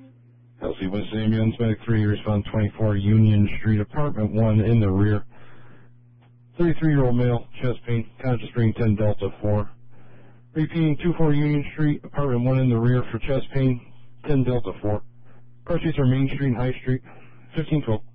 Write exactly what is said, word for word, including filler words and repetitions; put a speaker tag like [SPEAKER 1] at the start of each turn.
[SPEAKER 1] L C West Ambulance Medic three, respond twenty-four Union Street, apartment one in the rear. thirty-three-year-old male, chest pain, conscious breathing ten Delta four. Repeating two four Union Street, apartment one in the rear for chest pain, ten Delta four. Car seats are Main Street and High Street, fifteen twelve.